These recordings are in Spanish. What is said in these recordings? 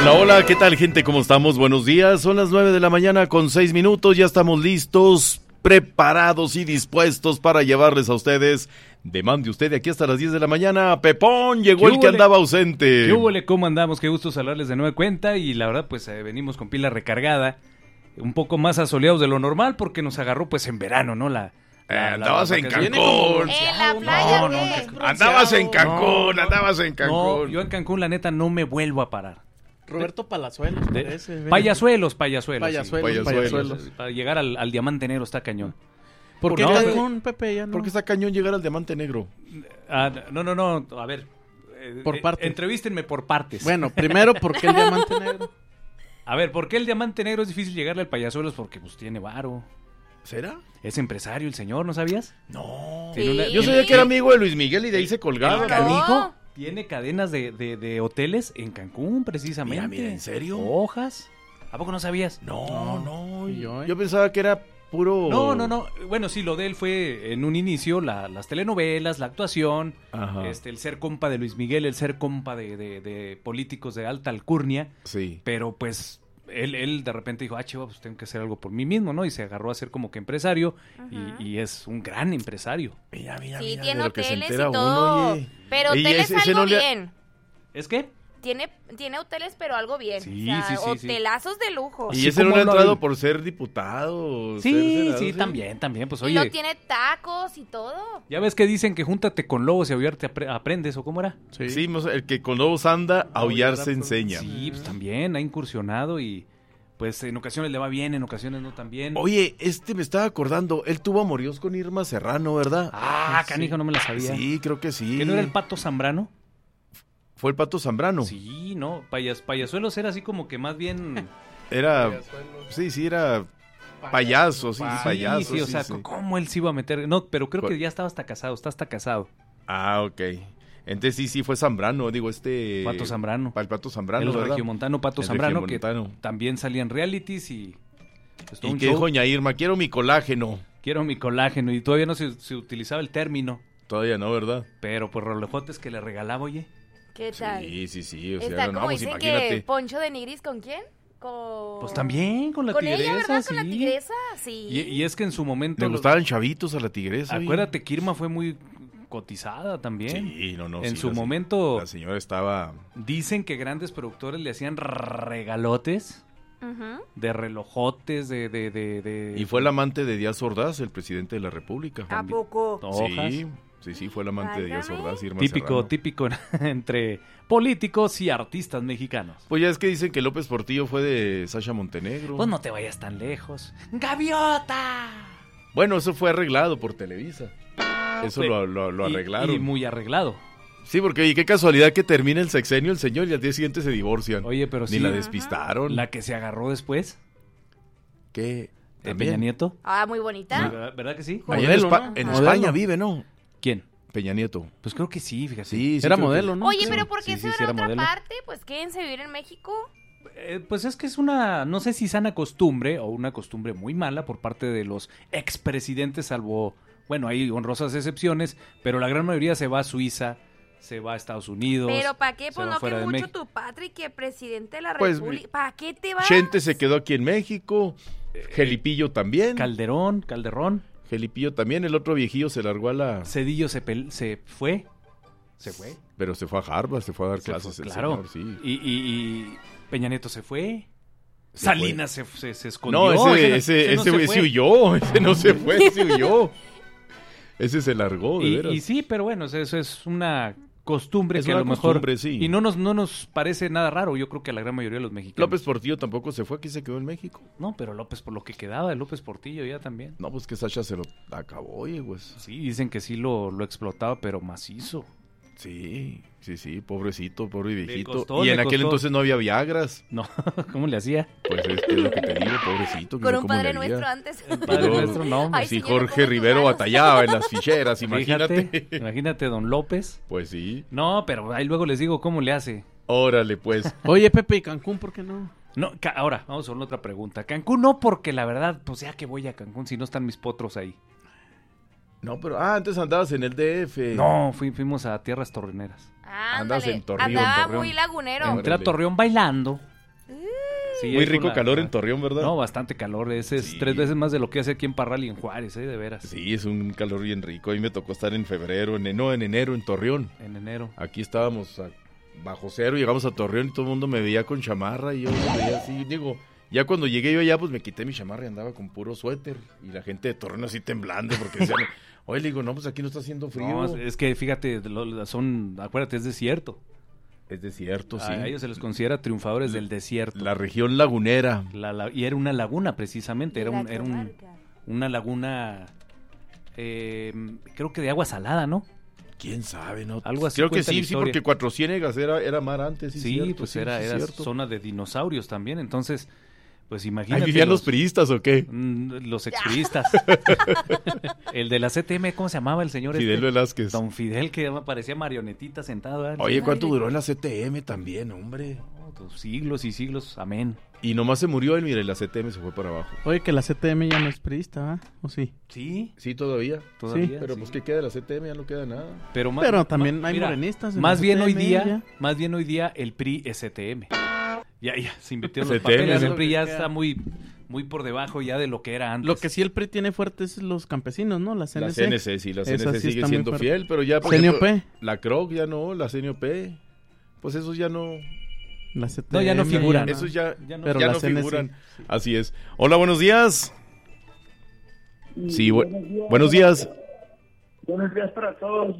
Hola, hola, ¿qué tal, gente? ¿Cómo estamos? Buenos días, son las 9 de la mañana con 6 minutos, ya estamos listos, preparados y dispuestos para llevarles a ustedes, demande usted de aquí hasta las 10 de la mañana, Pepón, llegó el que andaba ausente. ¿Qué húbole? ¿Cómo andamos? Qué gusto saludarles de nueva cuenta y la verdad pues venimos con pila recargada, un poco más asoleados de lo normal porque nos agarró pues en verano, ¿no? Andabas en Cancún. En la playa, andabas en Cancún, andabas en Cancún. No, yo en Cancún la neta no me vuelvo a parar. Roberto Palazuelos, parece. Payasuelos. Payasuelos. Para llegar al Diamante Negro está cañón. ¿Por qué No, Cancún, Pepe? Ya no. ¿Por qué está cañón llegar al Diamante Negro? No, a ver. Por partes. Entrevístenme por partes. Bueno, primero, ¿por qué el Diamante Negro? A ver, ¿por qué el Diamante Negro es difícil llegarle al Payasuelos? Porque pues tiene varo. ¿Será? Es empresario el señor, ¿no sabías? No. Sí. Yo sabía que era amigo de Luis Miguel y de ahí se colgaba. El canijo tiene cadenas de hoteles en Cancún, precisamente. Mira, ¿en serio? Hojas. ¿A poco no sabías? No. ¿Y yo, Yo pensaba que era puro... No. Bueno, sí, lo de él fue en un inicio las telenovelas, la actuación, Ajá. el ser compa de Luis Miguel, el ser compa de políticos de alta alcurnia. Sí. Pero pues él de repente dijo, chivo, pues tengo que hacer algo por mí mismo, ¿no? Y se agarró a ser como que empresario y es un gran empresario. Mira, Sí, de tiene lo que se hoteles y entera todo. uno, oye. Pero Oye, hoteles ese algo no le- bien. ¿Es que? Tiene hoteles, pero algo bien. Sí, o sea, sí. hotelazos de lujo. Y Así ese no como le ha lo entrado hay. por ser diputado. ser Sí, senador, sí, también, pues Y oye. lo tiene tacos y todo. Ya ves que dicen que júntate con lobos y aullar aprendes, ¿o cómo era? Sí, el que con lobos anda, aullar se enseña. Sí, pues también ha incursionado y pues en ocasiones le va bien, en ocasiones no tan bien. Oye, me estaba acordando, él tuvo amoríos con Irma Serrano, ¿verdad? Canijo, no me la sabía. Sí, creo que sí. ¿Que no era el Pato Zambrano? Fue el Pato Zambrano. Sí, no, Payasuelos era así como que más bien... Era, sí, era payaso, sí, payaso. Sí, o sea, sí. ¿cómo él se iba a meter? No, pero creo ¿Cuál? que ya estaba hasta casado. Ah, ok. Entonces sí fue Zambrano, digo, Pato Zambrano. El Pato Zambrano, El ¿verdad? regiomontano Pato El Zambrano, regiomontano. que también salía en realities y... pues, todo Y un que show. dijo doña Irma, quiero mi colágeno. Quiero mi colágeno y todavía no se utilizaba el término, Todavía no, ¿verdad? pero pues rolojotes que le regalaba, oye. ¿Qué tal? Sí, o sea, Está como pues dicen imagínate. que Poncho de Nigris, ¿con quién? Pues también con la Con tigresa, ella, ¿verdad? sí. Con la tigresa, sí. Y es que en su momento... Le gustaban chavitos a la tigresa. oye. Acuérdate que Irma fue muy cotizada también. Sí, no. En sí, su la momento La señora estaba... dicen que grandes productores le hacían regalotes Ujú. de relojotes, de Y fue el amante de Díaz Ordaz, el presidente de la República. ¿A poco? hojas. Sí, fue el amante de Díaz Válgame. Ordaz, Irma Típico Serrano. entre políticos y artistas mexicanos. Pues ya es que dicen que López Portillo fue de Sasha Montenegro. Pues no te vayas tan lejos. ¡Gaviota! Bueno, eso fue arreglado por Televisa. Eso Fue- lo arreglaron. Y muy arreglado. Sí, porque oye, qué casualidad que termina el sexenio el señor y al día siguiente se divorcian. Oye, pero Ni sí. la despistaron. La que se agarró después ¿Qué? de ¿También? Peña Nieto. Muy bonita. ¿Verdad que sí? Allá en, Modelo, ¿no? en Modelo. España vive, ¿no? ¿Quién? Peña Nieto. Pues creo que sí, fíjate. Sí, Era creo modelo, que- ¿no? Oye, Sí. pero ¿por qué Sí, se sí, van a era otra modelo. parte? Pues quédense vivir en México. Pues es que es una, no sé si sana costumbre o una costumbre muy mala por parte de los expresidentes, salvo, bueno, hay honrosas excepciones, pero la gran mayoría se va a Suiza, se va a Estados Unidos. Pero ¿para qué? se Pues va no fuera que de mucho México. tu patria y que presidente de la Pues, República. ¿Para qué te vas? Chente se quedó aquí en México. Gelipillo también. Calderón, Gelipillo también. El otro viejillo se largó a la... Cedillo se fue. Se fue. Pero se fue a Harvard, se fue a dar Se clases. fue, el claro. señor, sí. Y Peña Nieto se fue. Se Salinas se escondió. No, no ese se fue. huyó. Ese no se fue, ese huyó. Ese se largó, de veras. Y sí, pero bueno, eso es una costumbre Es que a una lo mejor costumbre, sí. y no nos parece nada raro. Yo creo que a la gran mayoría de los mexicanos. López Portillo tampoco se fue, aquí se quedó en México. No, pero López por lo que quedaba de López Portillo ya también. No, pues que Sasha se lo acabó, oye, pues. Sí, dicen que sí lo explotaba, pero macizo. Sí, pobrecito, pobre viejito. costó, Y le en aquel costó. entonces no había Viagras. No, ¿cómo le hacía? Pues es que es lo que te digo, pobrecito. que Con no un cómo padre le haría. nuestro antes. Padre No, nuestro, no. Ay, Si señor, Jorge ¿cómo tus Rivero manos? batallaba en las ficheras, imagínate. Imagínate, don López. Pues sí, No, pero ahí luego les digo cómo le hace. órale pues. Oye, Pepe, ¿y Cancún por qué no? No, ahora, vamos a una otra pregunta. Cancún no, porque la verdad, pues ya que voy a Cancún si no están mis potros ahí. No, pero antes andabas en el DF. No, fuimos a tierras torreneras. Andas Ándale, en Torreón, andaba Torreón. muy lagunero. Órale. Entré a Torreón bailando. Sí, Muy es rico una- calor en Torreón, ¿verdad? No, bastante calor. Ese es Sí. 3 veces más de lo que hace aquí en Parral y en Juárez, de veras. Sí, es un calor bien rico. A mí me tocó estar en febrero, en enero en Torreón. En enero. Aquí estábamos bajo cero, llegamos a Torreón y todo el mundo me veía con chamarra y yo me veía así, digo, ya cuando llegué yo allá, pues me quité mi chamarra y andaba con puro suéter y la gente de Torreón así temblando porque decían, oye, le digo, no, pues aquí no está haciendo frío. No, es que fíjate, acuérdate, es desierto. Es desierto, sí. A ellos se les considera triunfadores del desierto. La región lagunera. Y era una laguna, precisamente. Era La era comarca. una laguna, creo que de agua salada, ¿no? ¿Quién sabe? No? Algo así Creo que cuenta la sí, historia. porque Cuatro Ciénegas era mar antes. Sí, Sí, cierto, pues sí, era sí, cierto. zona de dinosaurios también. Entonces, pues ¿Ahí imagínate. vivían los priistas o qué? Los expriistas. El de la CTM, ¿cómo se llamaba el señor? Fidel Velázquez. Don Fidel, que parecía marionetita sentado. ¿verdad? Oye, ¿cuánto duró en la CTM también, hombre? No, pues, siglos y siglos, amén. Y nomás se murió él, mire, la CTM se fue para abajo. Oye, que la CTM ya no es priista, ¿va? ¿O sí? Sí, Sí, todavía. todavía. Pero sí. pues, ¿qué queda de la CTM? Ya no queda nada. Pero también hay morenistas en Más la bien hoy CTM día, ya. más bien hoy día el PRI es CTM. Ya, se invirtieron los CTM, papeles. ¿no? El PRI ya está muy por debajo ya de lo que era antes. Lo que sí el PRI tiene fuerte es los campesinos, ¿no? La CNC. La CNC, sí, la Esa CNC sí sigue está muy siendo fuerte. fiel, pero ya... por CNOP. ejemplo, la CROC ya no, la CNOP, pues esos ya no... La CTM, No, ya no figuran. Esos ya, Ya no. Pero ya la no CNC. figuran. Así es. Hola, buenos días. Sí, buenos días. Buenos días para todos.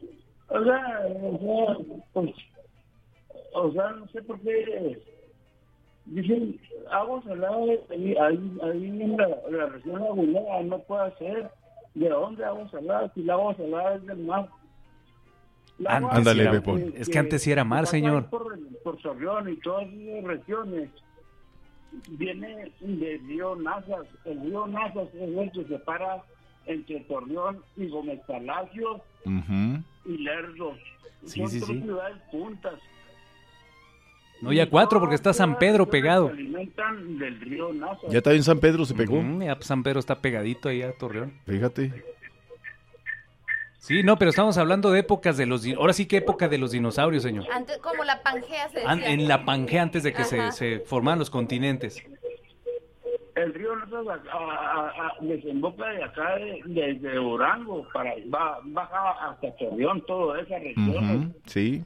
No sé por qué dicen agua salada ahí en la región lagunera, no puede ser. ¿De dónde agua salada? Si el agua salada es del mar. La agua Ándale, que- Bepón. Es que antes sí era mar, pasa ahí señor. Por Torreón y todas esas regiones viene del río Nazas. El río Nazas es el que separa entre Torreón y Gómez Palacio Ujú. y Lerdo. Sí, Son sí, tres sí. ciudades juntas. No, ya 4 porque está San Pedro pegado. Se alimentan del río Nazas. Ya también San Pedro se pegó. Ya San Pedro está pegadito ahí a Torreón. Fíjate. Sí, no, pero estamos hablando de épocas de los... Ahora sí que época de los dinosaurios, señor. Antes, como la Pangea se decía. En la Pangea, antes de que Ajá. se formaran los continentes. El río Nazas desemboca de acá, desde Durango, baja hasta Torreón, toda esa región. Ujú, sí.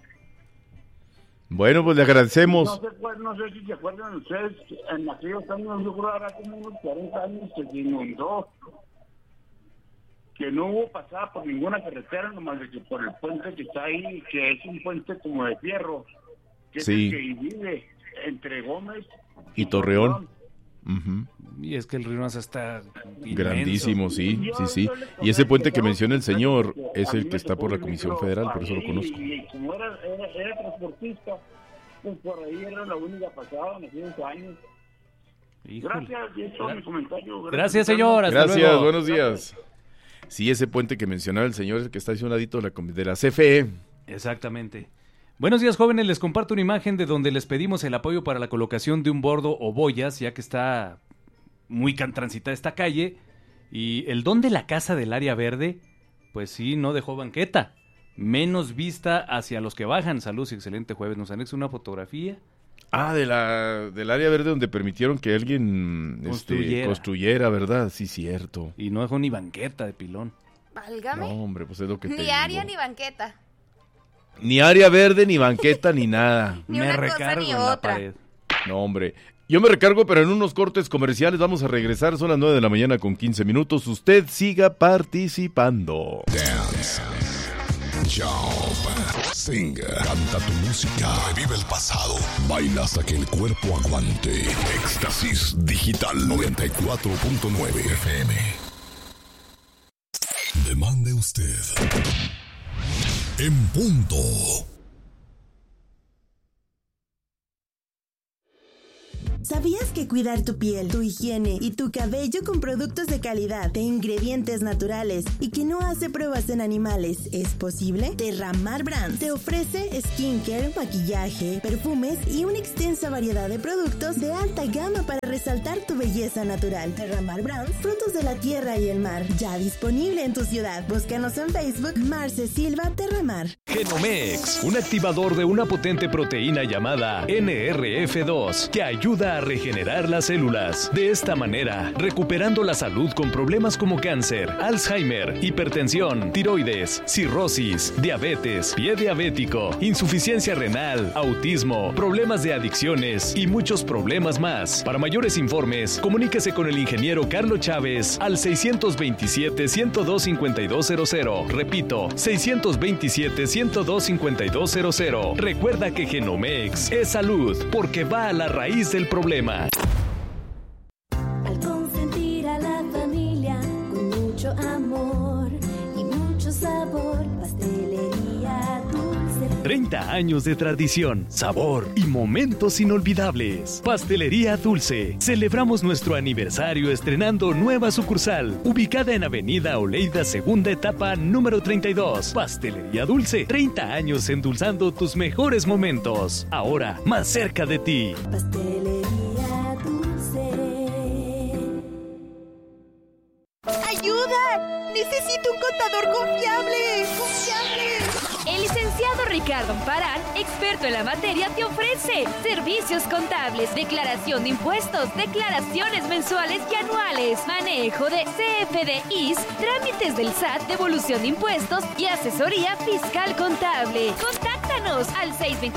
Bueno, pues le agradecemos. No sé si se acuerdan ustedes, en aquellos años, yo creo ahora como unos 40 años que se inundó, que no hubo pasada por ninguna carretera, nomás de que por el puente que está ahí, que es un puente como de fierro, que Sí. es el que divide entre Gómez Y Torreón. Ujú. Y es que el río Nazas está inmenso. Grandísimo, sí, sí, sí. Y ese puente que menciona el señor es el que está por la Comisión Federal, por eso lo conozco. Y como era transportista, pues por ahí era la única pasada en aquellos años. Híjole. Gracias, y eso es todo mi comentario. Gracias, señor. Hasta Gracias, luego. buenos días. Sí, ese puente que mencionaba el señor es el que está ahí a un ladito de la CFE. Exactamente. Buenos días, jóvenes. Les comparto una imagen de donde les pedimos el apoyo para la colocación de un bordo o boyas, ya que está muy transitada esta calle. Y el don de la casa del área verde, pues sí, no dejó banqueta. Menos vista hacia los que bajan. Saludos y excelente jueves. Nos anexa una fotografía. Ah, del área verde donde permitieron que alguien construyera, ¿verdad? Sí, cierto. Y no dejó ni banqueta de pilón. Válgame. No, hombre, pues es lo que te Ni área digo. ni banqueta. Ni área verde, ni banqueta, ni nada. Ni Me una cosa recargo ni en la otra. pared. No, hombre. Yo me recargo, pero en unos cortes comerciales vamos a regresar. Son las 9 de la mañana con 15 minutos. Usted siga participando. Dance. Jump. Sing. Canta tu música. Revive el pasado. Baila hasta que el cuerpo aguante. Éxtasis Digital 94.9 FM. Demande usted. En punto. ¿Sabías que cuidar tu piel, tu higiene y tu cabello con productos de calidad, de ingredientes naturales y que no hace pruebas en animales es posible? Terramar Brands te ofrece skincare, maquillaje, perfumes y una extensa variedad de productos de alta gama para resaltar tu belleza natural. Terramar Brands, frutos de la tierra y el mar, ya disponible en tu ciudad. Búscanos en Facebook, Marce Silva Terramar. Genomex, un activador de una potente proteína llamada NRF2 que ayuda a regenerar las células. De esta manera, recuperando la salud con problemas como cáncer, Alzheimer, hipertensión, tiroides, cirrosis, diabetes, pie diabético, insuficiencia renal, autismo, problemas de adicciones y muchos problemas más. Para mayores informes, comuníquese con el ingeniero Carlos Chávez al 627-102-5200. Repito, 627-102-5200. Recuerda que Genomex es salud porque va a la raíz del problema. Al consentir a la familia con mucho amor y mucho sabor, Pastelería Dulce. 30 años de tradición, sabor y momentos inolvidables. Pastelería Dulce. Celebramos nuestro aniversario estrenando nueva sucursal, ubicada en Avenida Oleida, segunda etapa, número 32. Pastelería Dulce. 30 años endulzando tus mejores momentos. Ahora, más cerca de ti. Pastelería Dulce. ¡Ayuda! ¡Necesito un contador confiable! El licenciado Ricardo Amparán, experto en la materia, te ofrece servicios contables, declaración de impuestos, declaraciones mensuales y anuales, manejo de CFDIs, trámites del SAT, devolución de impuestos y asesoría fiscal contable. Contáctanos al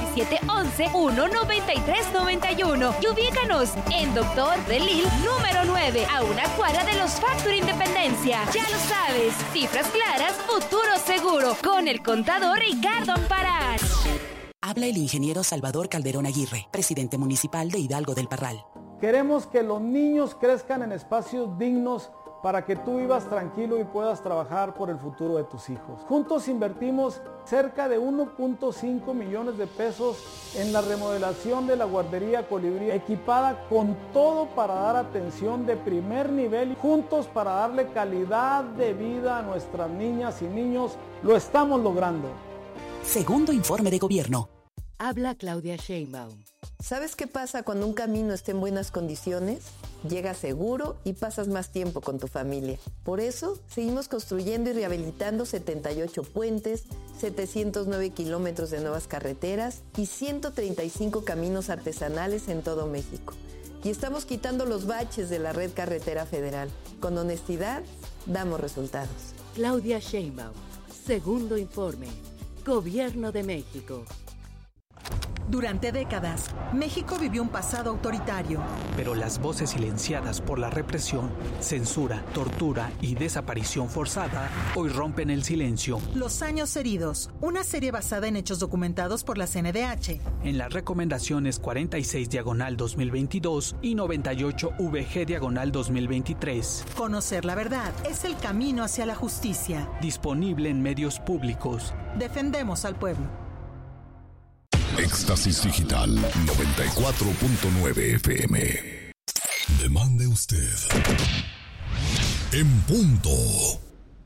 627-11-19391 y ubícanos en Doctor de Lil número 9, a una cuadra de los Factory Independencia. Ya lo sabes, cifras claras, futuro seguro, con el contador Ricardo Amparán. Habla el ingeniero Salvador Calderón Aguirre, presidente municipal de Hidalgo del Parral. Queremos que los niños crezcan en espacios dignos para que tú vivas tranquilo y puedas trabajar por el futuro de tus hijos. Juntos invertimos cerca de 1.5 millones de pesos en la remodelación de la guardería Colibrí, equipada con todo para dar atención de primer nivel y juntos para darle calidad de vida a nuestras niñas y niños. Lo estamos logrando. Segundo informe de gobierno. Habla Claudia Sheinbaum. ¿Sabes qué pasa cuando un camino está en buenas condiciones? Llegas seguro y pasas más tiempo con tu familia. Por eso, seguimos construyendo y rehabilitando 78 puentes, 709 kilómetros de nuevas carreteras y 135 caminos artesanales en todo México. Y estamos quitando los baches de la red carretera federal. Con honestidad, damos resultados. Claudia Sheinbaum. Segundo informe. Gobierno de México. Durante décadas, México vivió un pasado autoritario. Pero las voces silenciadas por la represión, censura, tortura y desaparición forzada hoy rompen el silencio. Los años heridos, una serie basada en hechos documentados por la CNDH. En las recomendaciones 46/2022 y 98/VG/2023. Conocer la verdad es el camino hacia la justicia. Disponible en medios públicos. Defendemos al pueblo. Éxtasis Digital 94.9 FM. Demande usted. En punto.